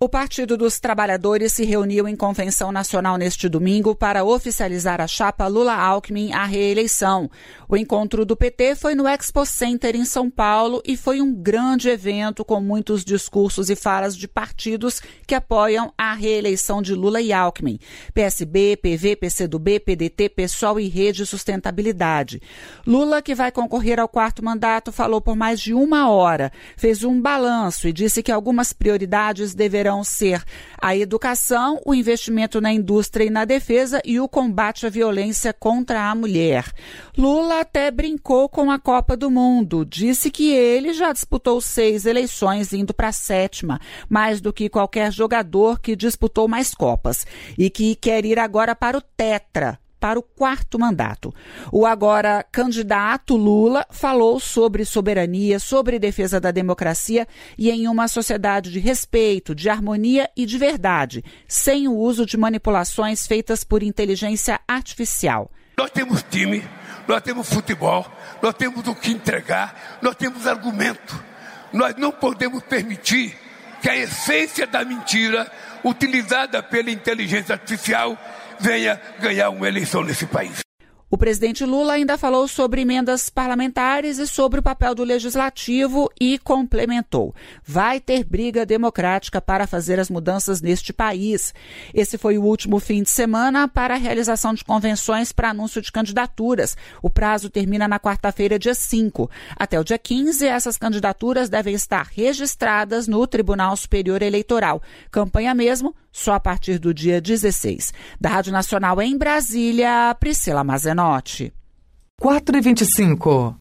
O Partido dos Trabalhadores se reuniu em convenção nacional neste domingo para oficializar a chapa Lula-Alckmin à reeleição. O encontro do PT foi no Expo Center em São Paulo e foi um grande evento com muitos discursos e falas de partidos que apoiam a reeleição de Lula e Alckmin. PSB, PV, PCdoB, PDT, PSOL e Rede Sustentabilidade. Lula, que vai concorrer ao 4º mandato, falou por mais de 1 hora, fez um balanço e disse que algumas prioridades deverão ser a educação, o investimento na indústria e na defesa e o combate à violência contra a mulher. Lula até brincou com a Copa do Mundo. Disse que ele já disputou 6 eleições, indo para a 7ª, mais do que qualquer jogador que disputou mais Copas, e que quer ir agora para o Tetra, para o 4º mandato. O agora candidato Lula falou sobre soberania, sobre defesa da democracia e em uma sociedade de respeito, de harmonia e de verdade, sem o uso de manipulações feitas por inteligência artificial. Nós temos time, nós temos futebol, nós temos o que entregar, nós temos argumento. Nós não podemos permitir que a essência da mentira, utilizada pela inteligência artificial, venha ganhar uma eleição nesse país. O presidente Lula ainda falou sobre emendas parlamentares e sobre o papel do legislativo e complementou: vai ter briga democrática para fazer as mudanças neste país. Esse foi o último fim de semana para a realização de convenções para anúncio de candidaturas. O prazo termina na quarta-feira, dia 5. Até o dia 15, essas candidaturas devem estar registradas no Tribunal Superior Eleitoral. Campanha mesmo só a partir do dia 16. Da Rádio Nacional em Brasília, Priscila Mazenotti. 4h25.